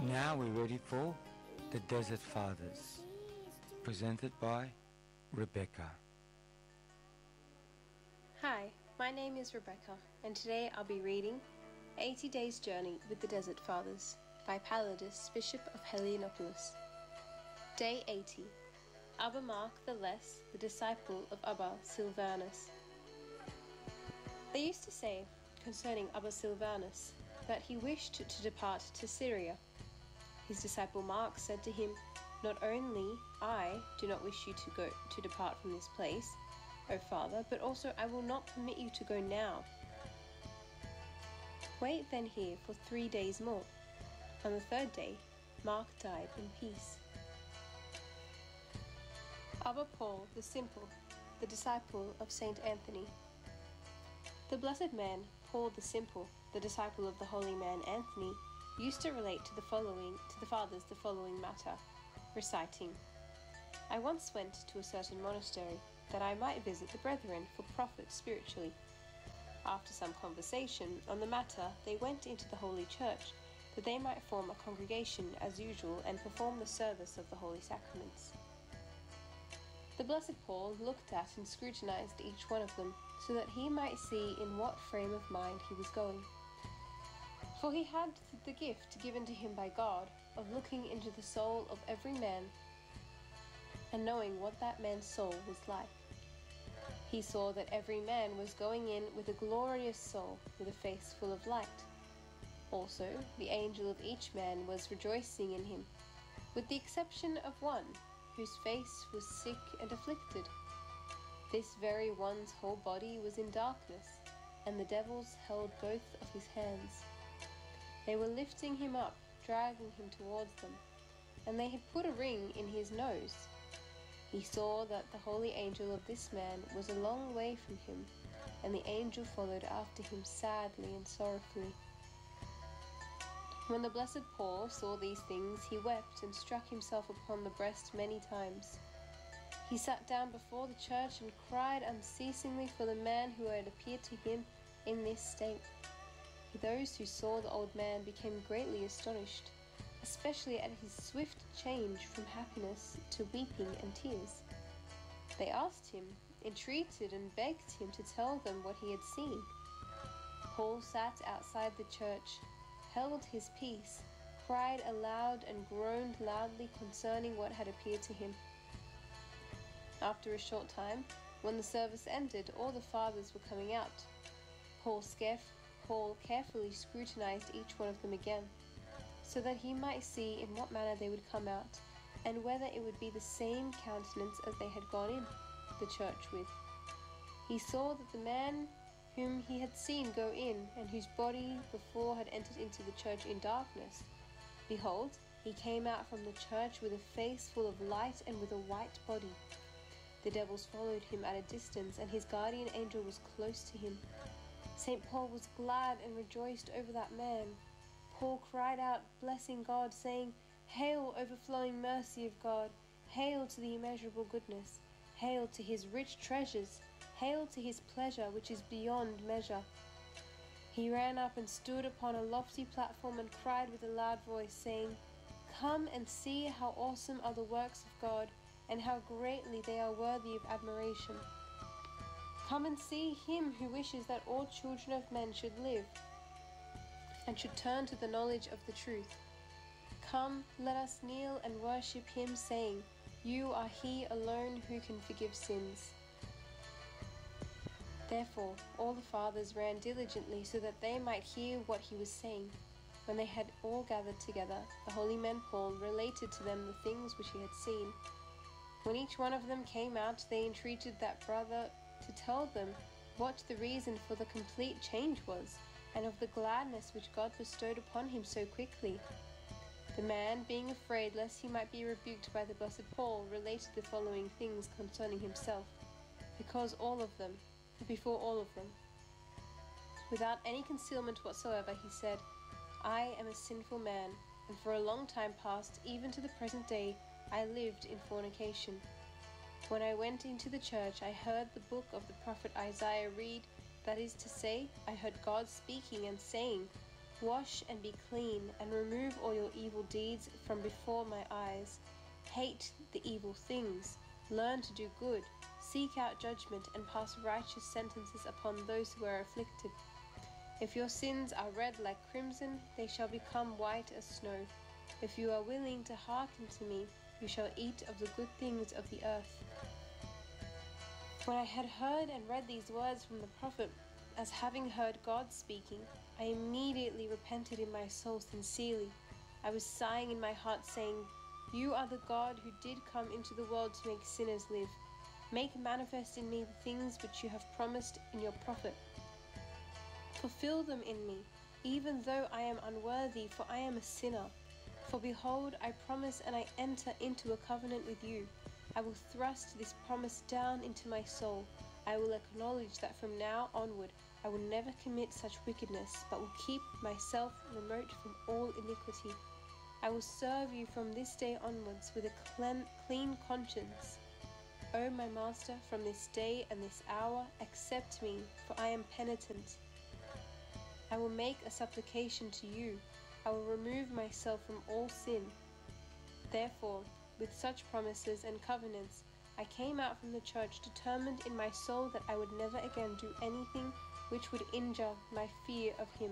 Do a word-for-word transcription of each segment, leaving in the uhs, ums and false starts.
Now we're ready for The Desert Fathers, presented by Rebecca. Hi, my name is Rebecca, and today I'll be reading eighty days Journey with the Desert Fathers by Palladius, Bishop of Heliopolis. Day eighty. Abba Mark the Less, the disciple of Abba Silvanus. They used to say concerning Abba Silvanus that he wished to depart to Syria. His disciple Mark said to him, "Not only I do not wish you to go to depart from this place, O Father, but also I will not permit you to go now. Wait then here for three days more." On the third day, Mark died in peace. Abba Paul the Simple, the disciple of Saint Anthony. The blessed man, Paul the Simple, the disciple of the holy man Anthony, used to relate to the following to the fathers the following matter, reciting, "I once went to a certain monastery, that I might visit the brethren for profit spiritually. After some conversation on the matter, they went into the holy church, that they might form a congregation as usual and perform the service of the holy sacraments. The blessed Paul looked at and scrutinized each one of them, so that he might see in what frame of mind he was going. For he had the gift given to him by God of looking into the soul of every man and knowing what that man's soul was like. He saw that every man was going in with a glorious soul, with a face full of light. Also, the angel of each man was rejoicing in him, with the exception of one, whose face was sick and afflicted. This very one's whole body was in darkness, and the devils held both of his hands. They were lifting him up, dragging him towards them, and they had put a ring in his nose. He saw that the holy angel of this man was a long way from him, and the angel followed after him sadly and sorrowfully. When the blessed Paul saw these things, he wept and struck himself upon the breast many times. He sat down before the church and cried unceasingly for the man who had appeared to him in this state. Those who saw the old man became greatly astonished, especially at his swift change from happiness to weeping and tears. They asked him, entreated and begged him to tell them what he had seen. Paul sat outside the church, held his peace, cried aloud and groaned loudly concerning what had appeared to him. After a short time, when the service ended, all the fathers were coming out. Paul scarf Paul carefully scrutinized each one of them again, so that he might see in what manner they would come out, and whether it would be the same countenance as they had gone in the church with. He saw that the man whom he had seen go in, and whose body before had entered into the church in darkness, behold, he came out from the church with a face full of light and with a white body. The devils followed him at a distance, and his guardian angel was close to him. Saint Paul was glad and rejoiced over that man. Paul cried out, blessing God, saying, "Hail, overflowing mercy of God! Hail to the immeasurable goodness! Hail to his rich treasures! Hail to his pleasure, which is beyond measure!" He ran up and stood upon a lofty platform and cried with a loud voice, saying, "Come and see how awesome are the works of God, and how greatly they are worthy of admiration. Come and see him who wishes that all children of men should live and should turn to the knowledge of the truth. Come, let us kneel and worship him, saying, 'You are he alone who can forgive sins.'" Therefore all the fathers ran diligently so that they might hear what he was saying. When they had all gathered together, the holy man Paul related to them the things which he had seen. When each one of them came out, they entreated that brother to tell them what the reason for the complete change was, and of the gladness which God bestowed upon him so quickly. The man, being afraid lest he might be rebuked by the blessed Paul, related the following things concerning himself, because all of them, before all of them. Without any concealment whatsoever, he said, "I am a sinful man, and for a long time past, even to the present day, I lived in fornication. When I went into the church, I heard the book of the prophet Isaiah read, that is to say, I heard God speaking and saying, Wash and be clean, and remove all your evil deeds from before my eyes. Hate the evil things. Learn to do good. Seek out judgment and pass righteous sentences upon those who are afflicted. If your sins are red like crimson, they shall become white as snow. If you are willing to hearken to me, you shall eat of the good things of the earth. When I had heard and read these words from the prophet, as having heard God speaking, I immediately repented in my soul sincerely. I was sighing in my heart, saying, You are the God who did come into the world to make sinners live. Make manifest in me the things which you have promised in your prophet. Fulfill them in me, even though I am unworthy, for I am a sinner. For behold, I promise and I enter into a covenant with you. I will thrust this promise down into my soul. I will acknowledge that from now onward I will never commit such wickedness, but will keep myself remote from all iniquity. I will serve you from this day onwards with a clean conscience. O my Master, from this day and this hour accept me, for I am penitent. I will make a supplication to you. I will remove myself from all sin. Therefore, with such promises and covenants, I came out from the church determined in my soul that I would never again do anything which would injure my fear of him.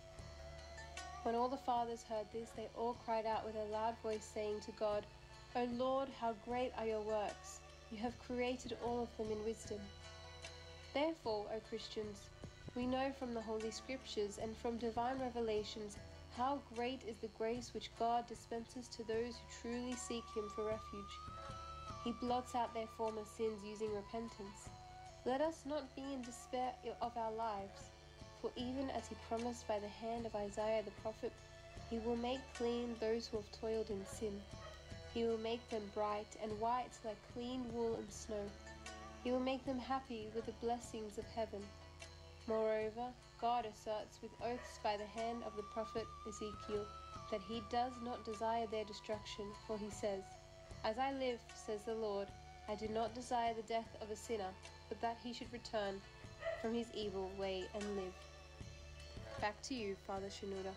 When all the fathers heard this, they all cried out with a loud voice, saying to God, O Lord, how great are your works! You have created all of them in wisdom. Therefore, O Christians, we know from the Holy Scriptures and from divine revelations how great is the grace which God dispenses to those who truly seek him for refuge. He blots out their former sins using repentance. Let us not be in despair of our lives, for even as he promised by the hand of Isaiah the prophet, he will make clean those who have toiled in sin. He will make them bright and white like clean wool and snow. He will make them happy with the blessings of heaven. Moreover, God asserts with oaths by the hand of the prophet Ezekiel that he does not desire their destruction, for he says, As I live, says the Lord, I do not desire the death of a sinner, but that he should return from his evil way and live. Back to you, Father Shenouda.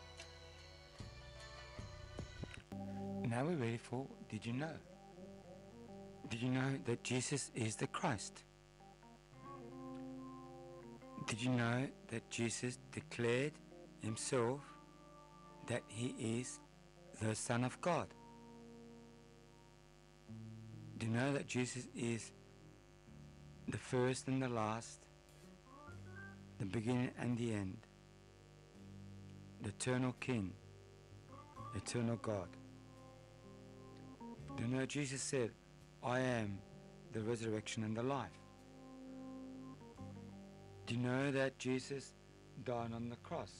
Now we're ready for Did You Know? Did you know that Jesus is the Christ? Did you know that Jesus declared himself that he is the Son of God? Do you know that Jesus is the first and the last, the beginning and the end, the eternal King, eternal God? Do you know Jesus said, I am the resurrection and the life? Do you know that Jesus died on the cross?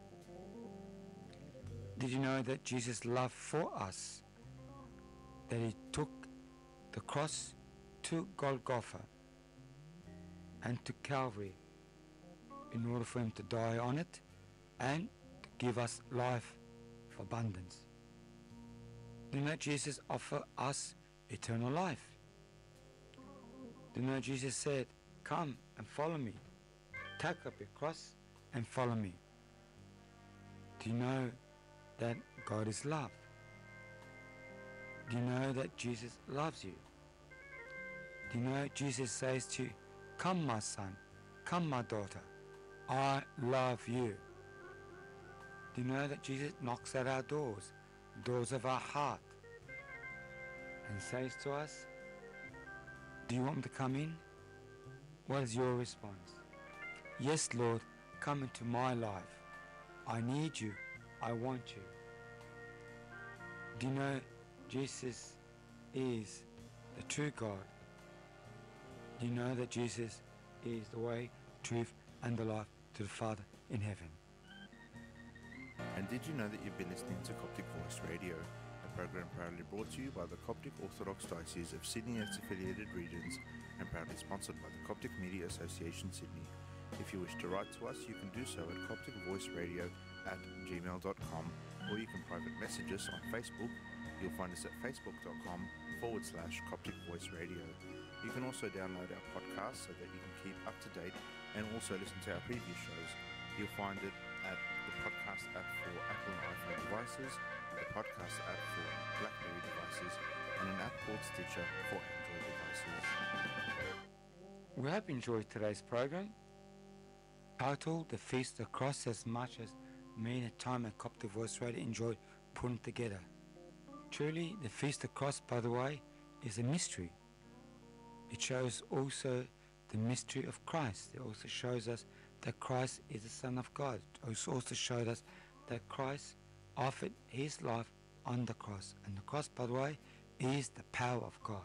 Did you know that Jesus' love for us, that he took the cross to Golgotha and to Calvary in order for him to die on it and to give us life of abundance? Do you know Jesus offered us eternal life? Do you know Jesus said, come and follow me, take up your cross and follow me? Do you know that God is love? Do you know that Jesus loves you? Do you know Jesus says to you, come my son, come my daughter, I love you? Do you know that Jesus knocks at our doors, doors of our heart, and says to us, do you want me to come in? What is your response? Yes, Lord, come into my life. I need you. I want you. Do you know Jesus is the true God? Do you know that Jesus is the way, truth, and the life to the Father in heaven? And did you know that you've been listening to Coptic Voice Radio, a program proudly brought to you by the Coptic Orthodox Diocese of Sydney and its affiliated regions, and proudly sponsored by the Coptic Media Association Sydney. If you wish to write to us, you can do so at copticvoiceradio at gmail dot com, or you can private message us on Facebook. You'll find us at facebook.com forward slash Coptic Voice Radio. You can also download our podcast so that you can keep up to date and also listen to our previous shows. You'll find it at the podcast podcast app for Apple and iPhone devices, a podcast app for BlackBerry devices, and an app called Stitcher for Android devices. We hope you enjoyed today's program, titled The Feast of the Cross, as much as me and the time at Coptic Voice Radio enjoyed putting together. Truly, the Feast of the Cross, by the way, is a mystery. It shows also the mystery of Christ. It also shows us that Christ is the Son of God. It also showed us that Christ offered his life on the cross. And the cross, by the way, is the power of God.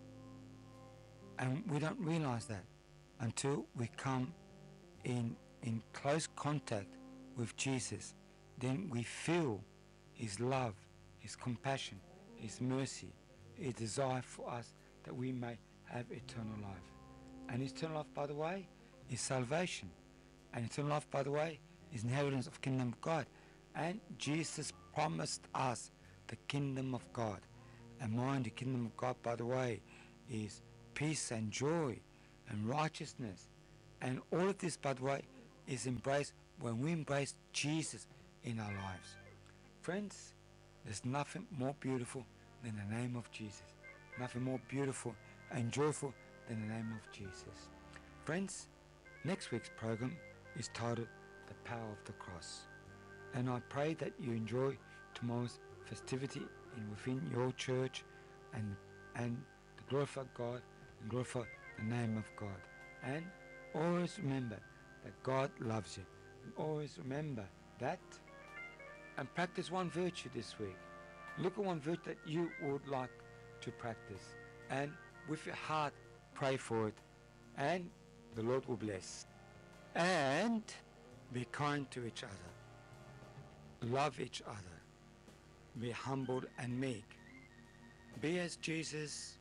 And we don't realize that until we come in, in close contact with Jesus. Then we feel his love, his compassion, his mercy, his desire for us that we may have eternal life. And eternal life, by the way, is salvation. And eternal life, by the way, is inheritance of kingdom of God. And Jesus promised us the kingdom of God. And mind, the kingdom of God, by the way, is peace and joy and righteousness. And all of this, by the way, is embraced when we embrace Jesus in our lives. Friends, there's nothing more beautiful than the name of Jesus. Nothing more beautiful and joyful than the name of Jesus. Friends, next week's program is titled The Power of the Cross. And I pray that you enjoy tomorrow's festivity in within your church and and to glorify God and glorify the name of God. And always remember that God loves you. And always remember that, and practice one virtue this week. Look at one virtue that you would like to practice, and with your heart pray for it, and the Lord will bless. And be kind to each other. Love each other. Be humble and meek. Be as Jesus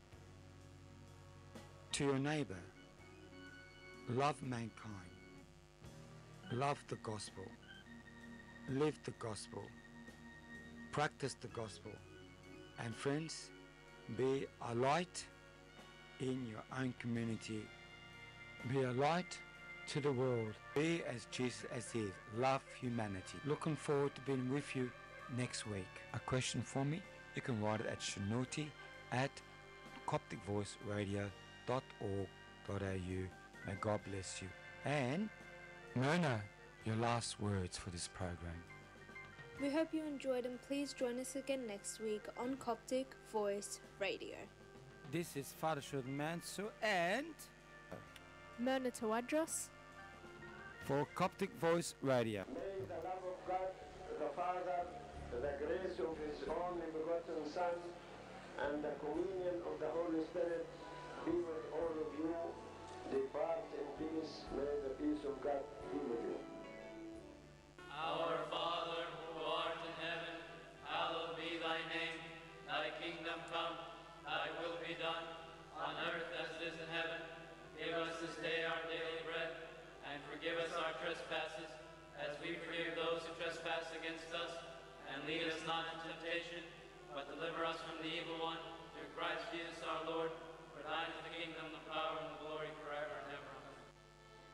to your neighbor. Love mankind. Love the gospel. Live the gospel. Practice the gospel. And friends, be a light in your own community. Be a light to the world. Be as Jesus as he is. Love humanity. Looking forward to being with you next week. A question for me? You can write it at shanuti at coptic voice radio dot org dot a u. May God bless you. And Myrna, your last words for this program. We hope you enjoyed, and please join us again next week on Coptic Voice Radio. This is Father Shurd Manso and Myrna Tawadros for Coptic Voice Radio. May the love of God, the Father, the grace of his only begotten Son, and the communion of the Holy Spirit be with all of you. Depart in peace. May the peace of God be with you. Our Father, who art in heaven, hallowed be thy name. Thy kingdom come, thy will be done, on earth as it is in heaven. Give us this day our daily bread, and forgive us our trespasses, as we forgive those who trespass against us. And lead us not into temptation, but deliver us from the evil one. Through Christ Jesus our Lord, for thine is the kingdom, the power, and the glory forever.